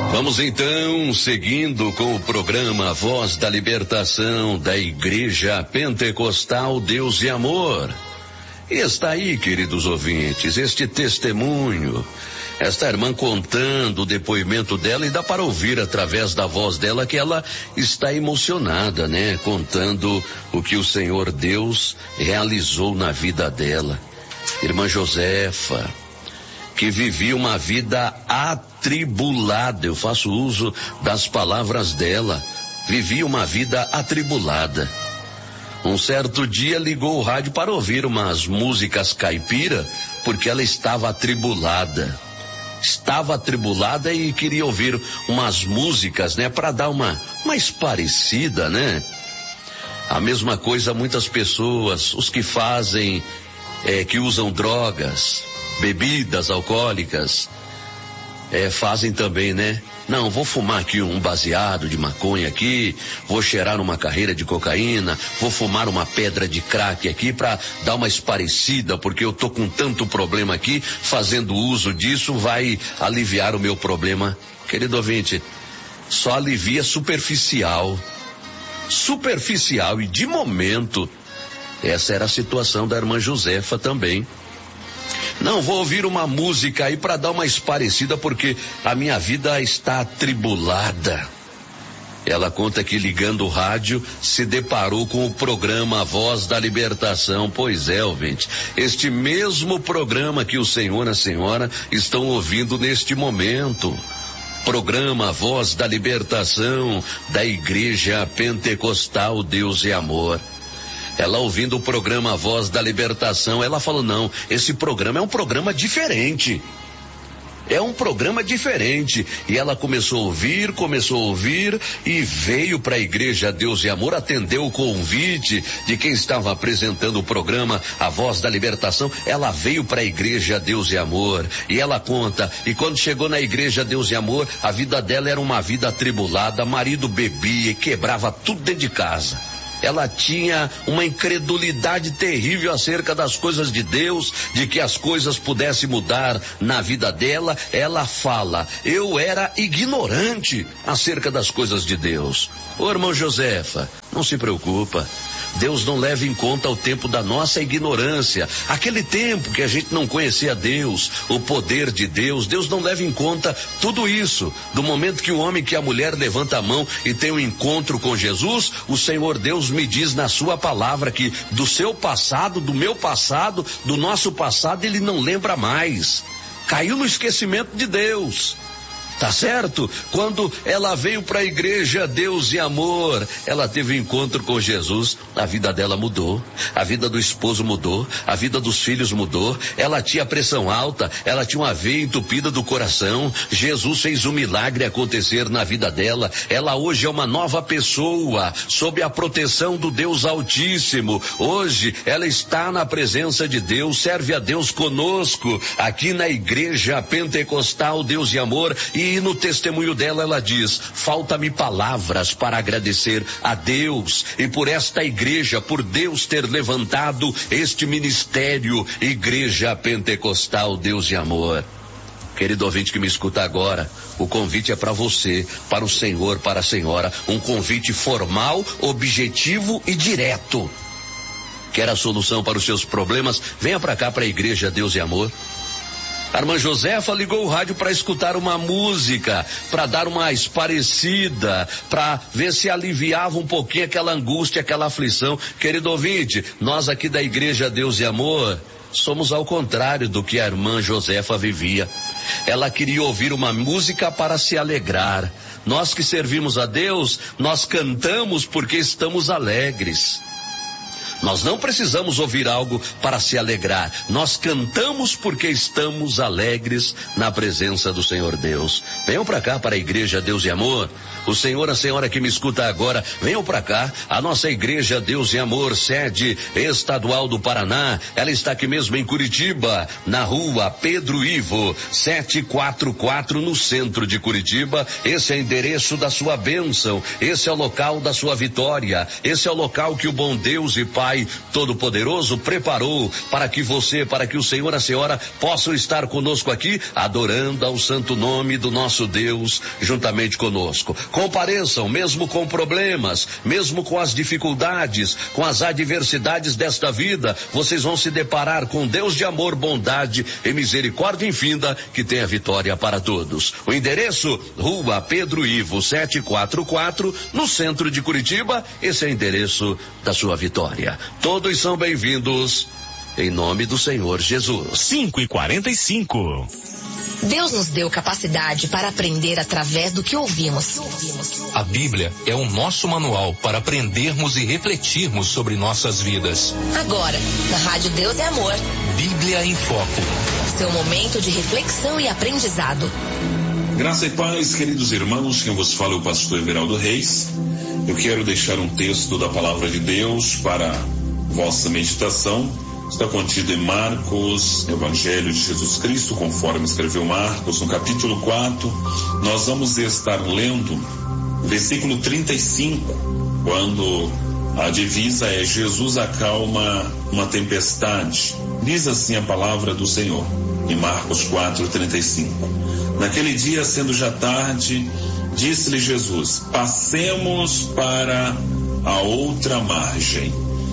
Vamos então, seguindo com o programa Voz da Libertação da Igreja Pentecostal Deus e Amor. E está aí, queridos ouvintes, este testemunho, esta irmã contando o depoimento dela, e dá para ouvir através da voz dela que ela está emocionada, né? Contando o que o Senhor Deus realizou na vida dela. Irmã Josefa, que vivia uma vida atribulada, eu faço uso das palavras dela, vivia uma vida atribulada. Um certo dia ligou o rádio para ouvir umas músicas caipira, porque ela estava atribulada. Estava atribulada e queria ouvir umas músicas, né, para dar uma mais parecida, né? A mesma coisa muitas pessoas, os que fazem, que usam drogas, bebidas alcoólicas, fazem também, né? Não, vou fumar aqui um baseado de maconha aqui, vou cheirar uma carreira de cocaína, vou fumar uma pedra de crack aqui para dar uma esparecida, porque eu tô com tanto problema aqui, fazendo uso disso vai aliviar o meu problema. Querido ouvinte, só alivia superficial, e de momento. Essa era a situação da irmã Josefa também. Não, vou ouvir uma música aí para dar uma esparecida, porque a minha vida está atribulada. Ela conta que ligando o rádio se deparou com o programa Voz da Libertação. Pois é, ouvinte, este mesmo programa que o senhor e a senhora estão ouvindo neste momento. Programa Voz da Libertação da Igreja Pentecostal Deus e Amor. Ela ouvindo o programa Voz da Libertação, ela falou, não, esse programa é um programa diferente. É um programa diferente. E ela começou a ouvir e veio para a Igreja Deus e Amor, atendeu o convite de quem estava apresentando o programa A Voz da Libertação. Ela veio para a Igreja Deus e Amor e ela conta, e quando chegou na Igreja Deus e Amor, a vida dela era uma vida atribulada, marido bebia e quebrava tudo dentro de casa. Ela tinha uma incredulidade terrível acerca das coisas de Deus, de que as coisas pudessem mudar na vida dela. Ela fala, eu era ignorante acerca das coisas de Deus. Ô irmão Josefa, não se preocupa. Deus não leva em conta o tempo da nossa ignorância, aquele tempo que a gente não conhecia Deus, o poder de Deus. Deus não leva em conta tudo isso. Do momento que o homem, que a mulher levanta a mão e tem um encontro com Jesus, o Senhor Deus me diz na sua palavra que do seu passado, do meu passado, do nosso passado, ele não lembra mais. Caiu no esquecimento de Deus. Tá certo? Quando ela veio para a Igreja Deus e Amor, ela teve um encontro com Jesus, a vida dela mudou, a vida do esposo mudou, a vida dos filhos mudou. Ela tinha pressão alta, ela tinha uma veia entupida do coração. Jesus fez um milagre acontecer na vida dela. Ela hoje é uma nova pessoa, sob a proteção do Deus Altíssimo. Hoje ela está na presença de Deus, serve a Deus conosco, aqui na Igreja Pentecostal Deus e Amor. E no testemunho dela ela diz, falta-me palavras para agradecer a Deus e por esta igreja, por Deus ter levantado este ministério, Igreja Pentecostal Deus e Amor. Querido ouvinte que me escuta agora, o convite é para você, para o senhor, para a senhora, um convite formal, objetivo e direto. Quer a solução para os seus problemas? Venha para cá, para a Igreja Deus e Amor. A irmã Josefa ligou o rádio para escutar uma música, para dar uma esparecida, para ver se aliviava um pouquinho aquela angústia, aquela aflição. Querido ouvinte, nós aqui da Igreja Deus e Amor somos ao contrário do que a irmã Josefa vivia. Ela queria ouvir uma música para se alegrar. Nós que servimos a Deus, nós cantamos porque estamos alegres. Nós não precisamos ouvir algo para se alegrar. Nós cantamos porque estamos alegres na presença do Senhor Deus. Venham para cá, para a Igreja Deus e Amor. O senhor, a senhora que me escuta agora, venham para cá. A nossa Igreja Deus e Amor, sede estadual do Paraná, ela está aqui mesmo em Curitiba, na rua Pedro Ivo, 744, no centro de Curitiba. Esse é o endereço da sua bênção. Esse é o local da sua vitória. Esse é o local que o bom Deus e Pai Pai Todo-Poderoso preparou para que você, para que o Senhor e a Senhora possam estar conosco aqui, adorando ao santo nome do nosso Deus, juntamente conosco. Compareçam, mesmo com problemas, mesmo com as dificuldades, com as adversidades desta vida, vocês vão se deparar com Deus de amor, bondade e misericórdia infinda, que tem a vitória para todos. O endereço, Rua Pedro Ivo 744, no centro de Curitiba. Esse é o endereço da sua vitória. Todos são bem-vindos, em nome do Senhor Jesus. 5:45. Deus nos deu capacidade para aprender através do que ouvimos. A Bíblia é o nosso manual para aprendermos e refletirmos sobre nossas vidas. Agora, na Rádio Deus é Amor. Bíblia em Foco. Seu momento de reflexão e aprendizado. Graça e paz, queridos irmãos, quem vos fala é o pastor Everaldo Reis. Eu quero deixar um texto da palavra de Deus para vossa meditação. Está contido em Marcos, Evangelho de Jesus Cristo, conforme escreveu Marcos, no capítulo 4. Nós vamos estar lendo versículo 35, quando a divisa é: Jesus acalma uma tempestade. Diz assim a palavra do Senhor, em Marcos 4:35. Naquele dia, sendo já tarde, disse-lhe Jesus: passemos para a outra margem.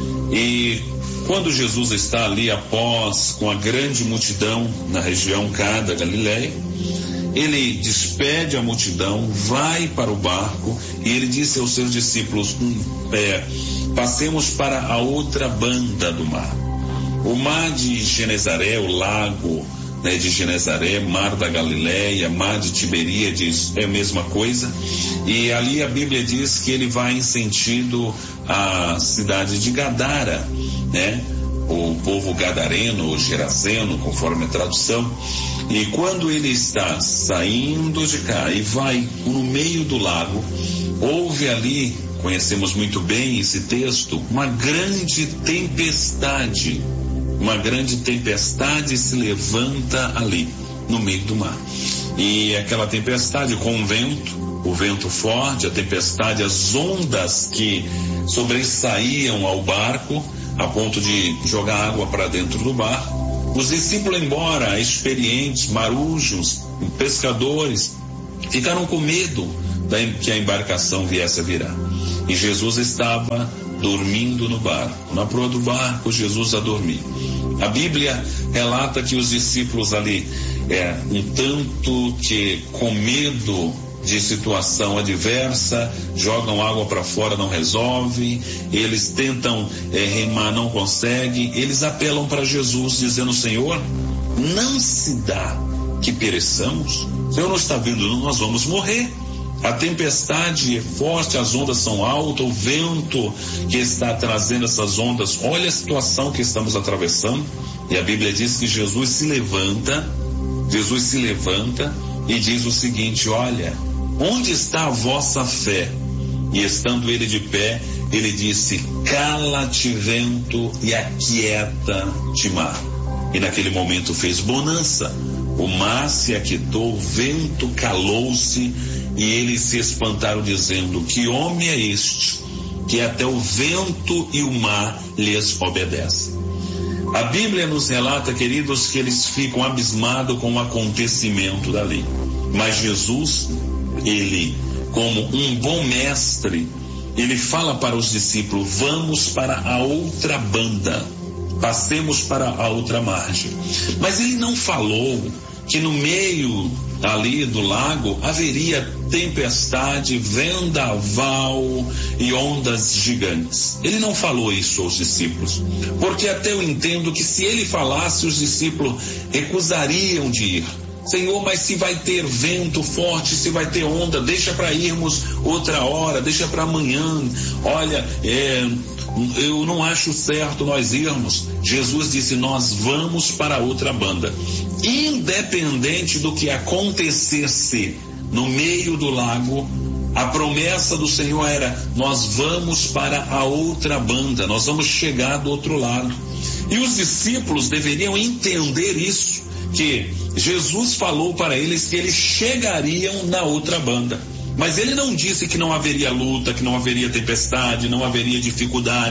E quando Jesus está ali após, com a grande multidão na região Cá da Galileia, ele despede a multidão, vai para o barco e ele disse aos seus discípulos: passemos para a outra banda do mar. O mar de Genezaré, o lago de Genezaré, mar da Galileia, mar de Tiberíades, é a mesma coisa. E ali a Bíblia diz que ele vai em sentido à cidade de Gadara, né? O povo gadareno, ou geraseno, conforme a tradução. E quando ele está saindo de cá e vai no meio do lago, houve ali, conhecemos muito bem esse texto, uma grande tempestade. Uma grande tempestade se levanta ali, no meio do mar. E aquela tempestade com o vento forte, a tempestade, as ondas que sobressaíam ao barco, a ponto de jogar água para dentro do barco. Os discípulos, embora experientes, marujos, pescadores, ficaram com medo que a embarcação viesse a virar. E Jesus estava dormindo no barco. Na proa do barco, Jesus a dormir. A Bíblia relata que os discípulos ali, um tanto que com medo de situação adversa, jogam água para fora, não resolve, eles tentam remar, não conseguem, eles apelam para Jesus, dizendo: Senhor, não se dá que pereçamos? O Senhor não está vendo, nós vamos morrer. A tempestade é forte, as ondas são altas, o vento que está trazendo essas ondas, olha a situação que estamos atravessando. E a Bíblia diz que Jesus se levanta e diz o seguinte: olha, onde está a vossa fé? E estando ele de pé, ele disse: cala-te vento e aquieta-te mar. E naquele momento fez bonança, o mar se aquietou, o vento calou-se, e eles se espantaram, dizendo: que homem é este, que até o vento e o mar lhes obedecem? A Bíblia nos relata, queridos, que eles ficam abismados com o acontecimento dali. Mas Jesus, ele, como um bom mestre, ele fala para os discípulos: vamos para a outra banda, passemos para a outra margem. Mas ele não falou que no meio ali do lago haveria tempestade, vendaval e ondas gigantes. Ele não falou isso aos discípulos, porque até eu entendo que se ele falasse, os discípulos recusariam de ir. Senhor, mas se vai ter vento forte, se vai ter onda, deixa para irmos outra hora, deixa para amanhã. Olha, eu não acho certo nós irmos. Jesus disse: nós vamos para outra banda. Independente do que acontecesse no meio do lago, a promessa do Senhor era: nós vamos para a outra banda, nós vamos chegar do outro lado. E os discípulos deveriam entender isso, que Jesus falou para eles que eles chegariam na outra banda. Mas ele não disse que não haveria luta, que não haveria tempestade, não haveria dificuldade.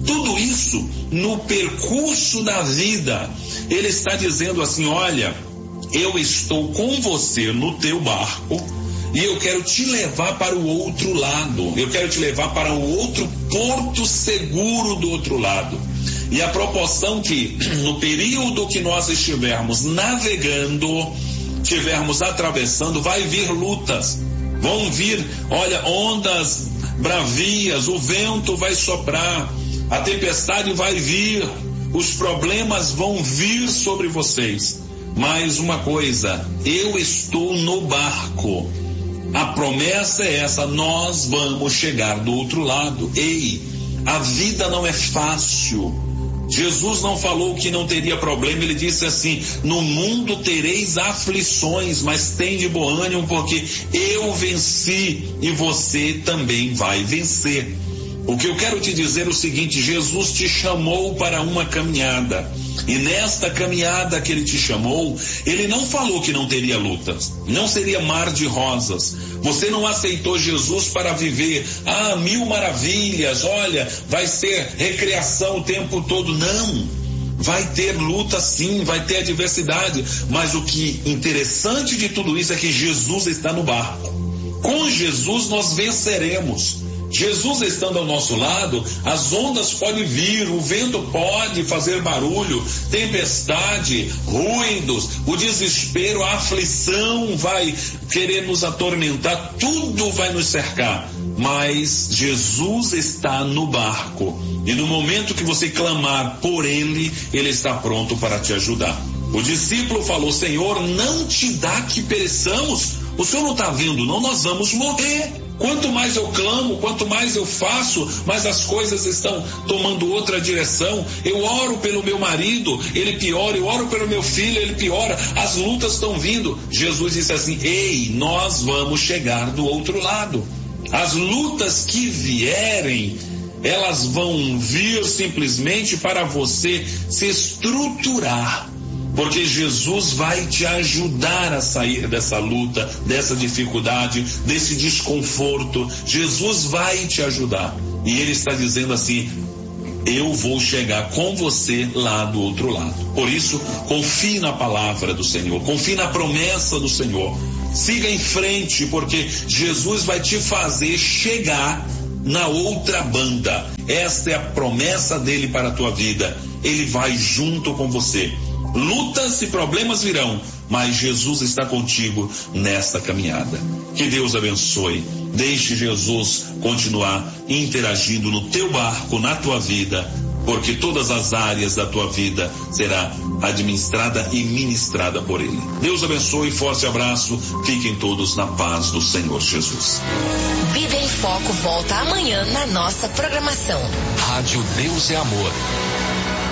Tudo isso no percurso da vida. Ele está dizendo assim: olha, eu estou com você no teu barco e eu quero te levar para o outro lado. Eu quero te levar para um outro porto seguro do outro lado. E a proporção que no período que nós estivermos navegando, estivermos atravessando, vai vir lutas. Vão vir, olha, ondas bravias, o vento vai soprar, a tempestade vai vir, os problemas vão vir sobre vocês. Mas uma coisa, eu estou no barco. A promessa é essa: nós vamos chegar do outro lado. Ei, a vida não é fácil. Jesus não falou que não teria problema, ele disse assim: no mundo tereis aflições, mas tende bom ânimo, porque eu venci e você também vai vencer. O que eu quero te dizer é o seguinte: Jesus te chamou para uma caminhada, e nesta caminhada que ele te chamou, ele não falou que não teria lutas, não seria mar de rosas. Você não aceitou Jesus para viver mil maravilhas, olha, vai ser recreação o tempo todo. Não, vai ter luta sim, vai ter adversidade, mas o que interessante de tudo isso é que Jesus está no barco. Com Jesus nós venceremos. Jesus estando ao nosso lado, as ondas podem vir, o vento pode fazer barulho, tempestade, ruídos, o desespero, a aflição vai querer nos atormentar, tudo vai nos cercar. Mas Jesus está no barco, e no momento que você clamar por ele, ele está pronto para te ajudar. O discípulo falou: Senhor, não te dá que pereçamos. O Senhor não está vendo, não, nós vamos morrer. Quanto mais eu clamo, quanto mais eu faço, mas as coisas estão tomando outra direção. Eu oro pelo meu marido, ele piora. Eu oro pelo meu filho, ele piora. As lutas estão vindo. Jesus disse assim: ei, nós vamos chegar do outro lado. As lutas que vierem, elas vão vir simplesmente para você se estruturar. Porque Jesus vai te ajudar a sair dessa luta, dessa dificuldade, desse desconforto. Jesus vai te ajudar. E ele está dizendo assim: eu vou chegar com você lá do outro lado. Por isso, confie na palavra do Senhor, confie na promessa do Senhor. Siga em frente, porque Jesus vai te fazer chegar na outra banda. Esta é a promessa dele para a tua vida. Ele vai junto com você. Lutas e problemas virão, mas Jesus está contigo nesta caminhada. Que Deus abençoe. Deixe Jesus continuar interagindo no teu barco, na tua vida, porque todas as áreas da tua vida será administrada e ministrada por Ele. Deus abençoe, forte abraço, fiquem todos na paz do Senhor Jesus. Vida em Foco volta amanhã na nossa programação. Rádio Deus é Amor.